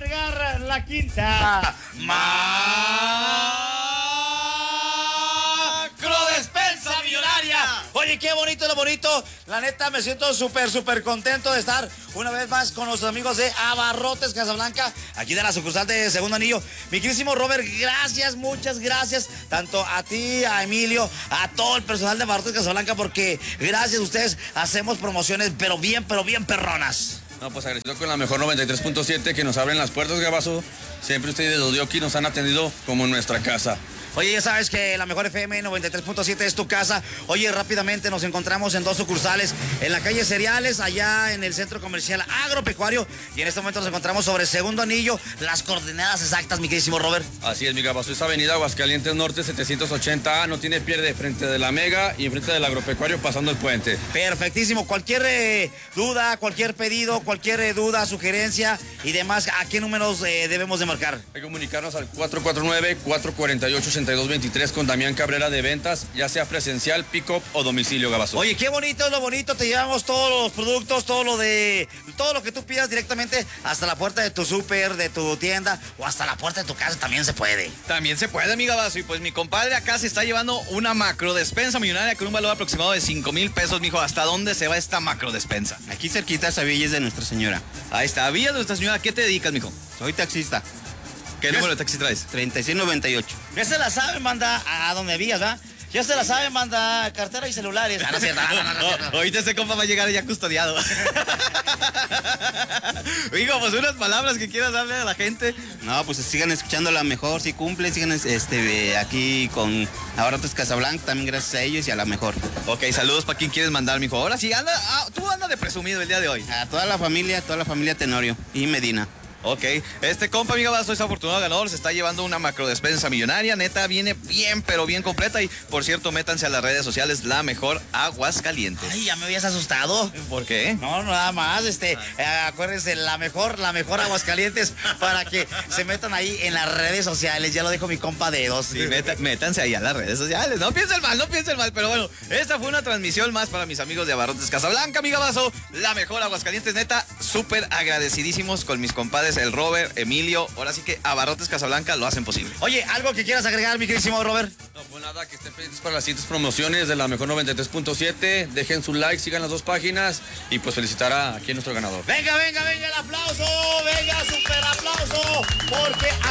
entregar la quinta macro despensa millonaria. Oye, qué bonito lo bonito. La neta, me siento súper contento de estar una vez más con los amigos de Abarrotes Casablanca, aquí de la sucursal de Segundo Anillo. Mi queridísimo Robert, gracias, muchas gracias, tanto a ti, a Emilio, a todo el personal de Abarrotes Casablanca, porque gracias a ustedes hacemos promociones, pero bien perronas. No, pues agradecido con la mejor 93.7 que nos abren las puertas, Gabazo. Siempre ustedes los Dioki nos han atendido como en nuestra casa. Oye, ya sabes que la mejor FM 93.7 es tu casa. Oye, rápidamente nos encontramos en dos sucursales, en la calle Cereales, allá en el centro comercial agropecuario, y en este momento nos encontramos sobre Segundo Anillo. Las coordenadas exactas, mi queridísimo Robert. Así es, mi Gabazo, es avenida Aguascalientes Norte 780A, no tiene pierde, frente de la Mega y enfrente del agropecuario pasando el puente. Perfectísimo. Cualquier duda, cualquier pedido, cualquier duda, sugerencia y demás, ¿a qué números debemos de marcar? Hay que comunicarnos al 449-448-8223 con Damián Cabrera de Ventas, ya sea presencial, pick-up o domicilio, Gabazo. Oye, qué bonito es lo bonito, te llevamos todos los productos, todo lo que tú pidas directamente hasta la puerta de tu súper, de tu tienda o hasta la puerta de tu casa, también se puede. También se puede, mi Gabazo. Y pues mi compadre acá se está llevando una macro despensa millonaria con un valor aproximado de 5,000 pesos, mijo. ¿Hasta dónde se va esta macro despensa? Aquí cerquita a Villas de Nuestra Señora. Ahí está, Villa de Nuestra Señora. ¿Qué te dedicas, mijo? Soy taxista. ¿Qué número de taxi traes? 3698. Ya se la sabe, manda a donde vías, ¿va? Ya se la sabe, manda cartera y celulares. No, no es cierto, no. Ahorita ese compa va a llegar ya custodiado. Hijo, pues unas palabras que quieras darle a la gente. No, pues sigan escuchando la mejor, si cumple, sigan aquí con Abarrotes Casablanca, también gracias a ellos y a la mejor. Ok, saludos para quien quieres mandar, mijo. Ahora sí, tú andas de presumido el día de hoy. A toda la familia Tenorio y Medina. Ok, este compa, amiga, es afortunado ganador, se está llevando una macro despensa millonaria, neta, viene bien, pero bien completa. Y por cierto, métanse a las redes sociales, La Mejor Aguascalientes. Ay, ya me habías asustado. ¿Por qué? No, nada más, acuérdense, la mejor Aguascalientes, para que se metan ahí en las redes sociales, ya lo dijo mi compa Dedos. Sí, métanse ahí a las redes sociales, no piensen mal, pero bueno, esta fue una transmisión más para mis amigos de Abarrotes Casablanca, amiga Vaso, La Mejor Aguascalientes, neta, súper agradecidísimos con mis compadres, el Robert, Emilio, ahora sí que Abarrotes Casablanca lo hacen posible. Oye, ¿algo que quieras agregar, mi queridísimo Robert? No, pues nada, que estén pendientes para las siguientes promociones de La Mejor 93.7, dejen su like, sigan las dos páginas y pues felicitar aquí a nuestro ganador. Venga el aplauso, venga, super aplauso, porque